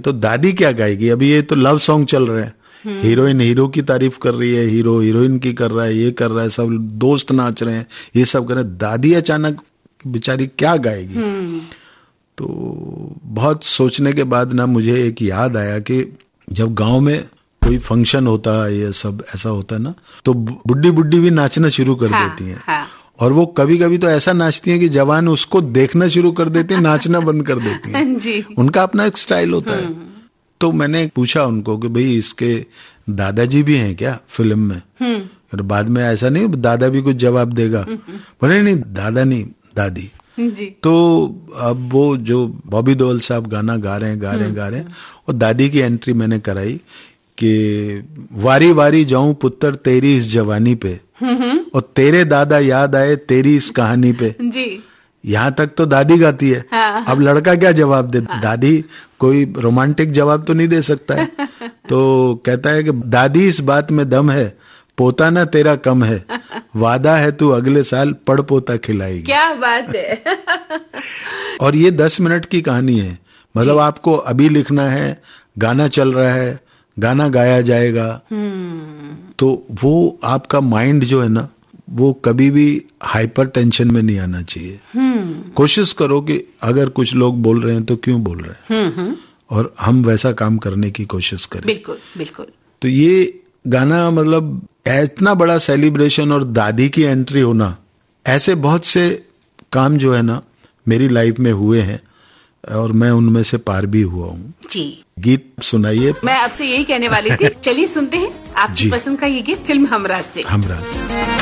तो दादी क्या गाएगी? अभी ये तो लव सॉन्ग चल रहे हैं, हीरोइन हीरो की तारीफ कर रही है, हीरो हीरोइन की कर रहा है, ये कर रहा है, सब दोस्त नाच रहे हैं, ये सब कर रहे हैं। दादी अचानक बेचारी क्या गाएगी? तो बहुत सोचने के बाद ना मुझे एक याद आया कि जब गांव में कोई फंक्शन होता है, ये सब ऐसा होता है ना, तो बुड्ढी बुड्ढी भी नाचना शुरू कर देती हैं। हाँ। और वो कभी कभी तो ऐसा नाचती हैं कि जवान उसको देखना शुरू कर देते हैं, नाचना बंद कर देती हैं। जी। उनका अपना एक स्टाइल होता है। तो मैंने पूछा उनको कि भाई इसके दादाजी भी हैं क्या फिल्म में? और बाद में ऐसा नहीं दादा भी कुछ जवाब देगा, बोले नहीं दादा नहीं, दादी जी। तो अब वो जो बॉबी देओल साहब गाना गा रहे हैं और दादी की एंट्री मैंने कराई कि वारी वारी जाऊं पुत्र तेरी इस जवानी पे, और तेरे दादा याद आए तेरी इस कहानी पे। जी। यहाँ तक तो दादी गाती है। हाँ। अब लड़का क्या जवाब दे? दादी कोई रोमांटिक जवाब तो नहीं दे सकता है। तो कहता है कि दादी इस बात में दम है, पोता ना तेरा कम है, वादा है तू अगले साल पड़ पोता खिलाएगी। क्या बात है। और ये 10 मिनट की कहानी है, मतलब आपको अभी लिखना है, गाना चल रहा है, गाना गाया जाएगा। तो वो आपका माइंड जो है ना, वो कभी भी हाइपर टेंशन में नहीं आना चाहिए। कोशिश करो कि अगर कुछ लोग बोल रहे हैं तो क्यों बोल रहे हैं, और हम वैसा काम करने की कोशिश करें। बिल्कुल बिल्कुल। तो ये गाना मतलब इतना बड़ा सेलिब्रेशन और दादी की एंट्री होना, ऐसे बहुत से काम जो है ना मेरी लाइफ में हुए हैं और मैं उनमें से पार भी हुआ हूँ। जी। गीत सुनाइए। मैं आपसे यही कहने वाली थी। चलिए सुनते हैं आपकी पसंद का ये गीत फिल्म हमराज से। हमराज।